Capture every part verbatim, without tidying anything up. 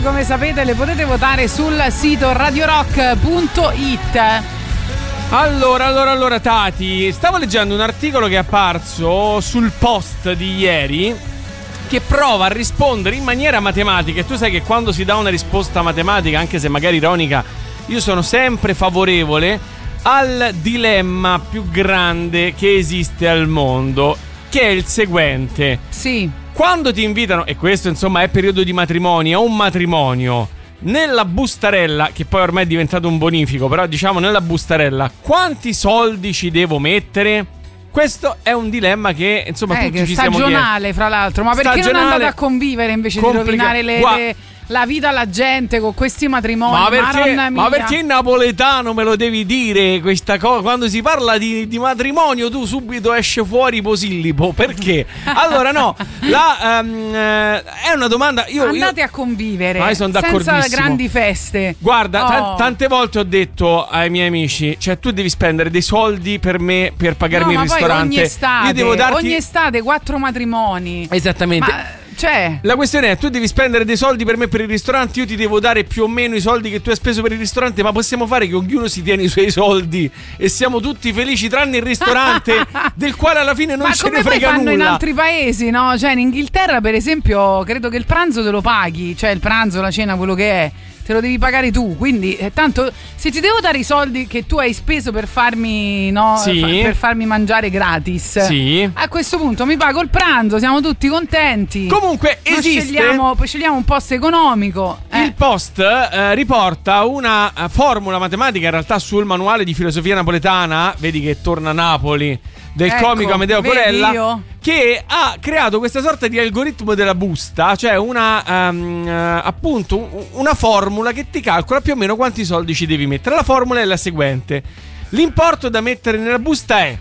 come sapete, le potete votare sul sito radio rock punto it. Allora, allora, allora, Tati, stavo leggendo un articolo che è apparso sul Post di ieri che prova a rispondere in maniera matematica. E tu sai che quando si dà una risposta matematica, anche se magari ironica, io sono sempre favorevole al dilemma più grande che esiste al mondo, che è il seguente. Sì. Quando ti invitano, e questo insomma è periodo di matrimonio, a un matrimonio, nella bustarella, che poi ormai è diventato un bonifico, però diciamo nella bustarella, quanti soldi ci devo mettere? Questo è un dilemma che insomma eh, tutti che ci siamo chiesti. Stagionale, fra l'altro. Ma perché Stagionale, non andate a convivere invece complica- di rovinare le, Gua- le, la vita alla gente con questi matrimoni? Ma perché, Madonna mia. ma perché in napoletano me lo devi dire questa cosa? Quando si parla di, di matrimonio tu subito esce fuori posillipo. Perché? Allora no, la, um, eh, è una domanda. Io, Andate io, a convivere ma io sono d'accordissimo. senza grandi feste. Guarda, oh. t- tante volte ho detto ai miei amici, cioè tu devi spendere dei soldi per me, per pagarmi no, il ma ristorante. Poi ogni estate, io devo darti... ogni estate quattro matrimoni. Esattamente. Ma... Cioè, la questione è, tu devi spendere dei soldi per me per il ristorante, io ti devo dare più o meno i soldi che tu hai speso per il ristorante, ma possiamo fare che ognuno si tiene i suoi soldi e siamo tutti felici tranne il ristorante del quale alla fine non ma ce ne frega nulla. Ma come fanno in altri paesi, no? Cioè in Inghilterra per esempio credo che il pranzo te lo paghi, cioè il pranzo, la cena, quello che è, te lo devi pagare tu, quindi eh, tanto se ti devo dare i soldi che tu hai speso per farmi, no, sì. fa, per farmi mangiare gratis, sì. a questo punto mi pago il pranzo, siamo tutti contenti. Comunque non esiste, scegliamo, scegliamo un posto economico. eh. Il Post eh, riporta una uh, formula matematica in realtà sul manuale di filosofia napoletana, vedi che torna a Napoli, del ecco, comico Amedeo Corella, io? che ha creato questa sorta di algoritmo della busta, cioè una um, uh, appunto una formula che ti calcola più o meno quanti soldi ci devi mettere. La formula è la seguente: l'importo da mettere nella busta è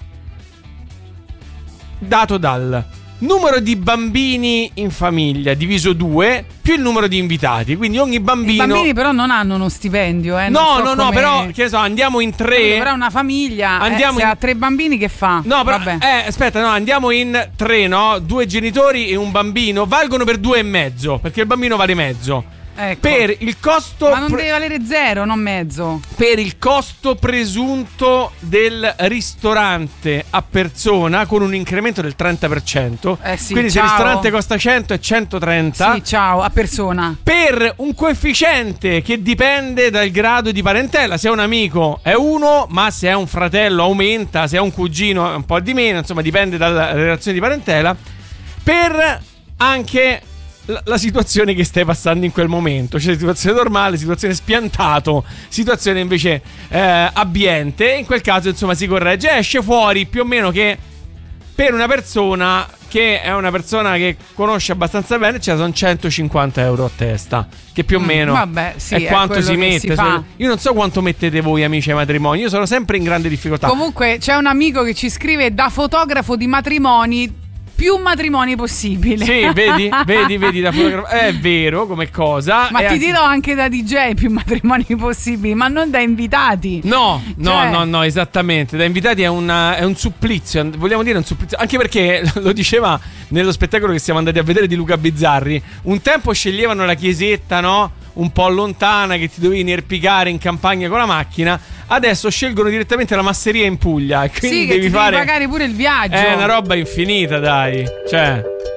dato dal numero di bambini in famiglia diviso due più il numero di invitati. Quindi ogni bambino. I bambini però non hanno uno stipendio, eh? No, so no, come... no, però che ne so, andiamo in tre. Però una famiglia andiamo eh, se in... ha tre bambini che fa? No, però Vabbè. eh, aspetta, no, andiamo in tre, no? Due genitori e un bambino valgono per due e mezzo, perché il bambino vale mezzo. Ecco. Per il costo. Ma non pre- deve valere zero, non mezzo. Per il costo presunto del ristorante a persona con un incremento del trenta per cento. Eh sì, quindi ciao. se il ristorante costa cento è centotrenta. Sì, ciao, a persona. Per un coefficiente che dipende dal grado di parentela. Se è un amico è uno, ma se è un fratello aumenta, se è un cugino è un po' di meno, insomma dipende dalla relazione di parentela. Per anche La, la situazione che stai passando in quel momento, cioè situazione normale, situazione spiantato, situazione invece eh, abbiente. In quel caso insomma si corregge, esce fuori più o meno che per una persona che è una persona che conosce abbastanza bene, cioè sono centocinquanta euro a testa, che più o meno mm, vabbè, sì, è quanto è si mette si fa. Io non so quanto mettete voi amici ai matrimoni, io sono sempre in grande difficoltà. Comunque c'è un amico che ci scrive: da fotografo di matrimoni, più matrimoni possibile. Sì, vedi, vedi, vedi da fotografo. È vero come cosa. Ma ti anche... dirò anche da D J più matrimoni possibili, ma non da invitati. No, no, cioè... no, no, esattamente. Da invitati è, una, è un supplizio. Vogliamo dire un supplizio. Anche perché lo diceva nello spettacolo che siamo andati a vedere di Luca Bizzarri. Un tempo sceglievano la chiesetta, no? Un po' lontana, che ti dovevi inerpicare in campagna con la macchina. Adesso scelgono direttamente la masseria in Puglia. E quindi sì, che devi ti fare. Devi pagare pure il viaggio. È una roba infinita, dai. Cioè.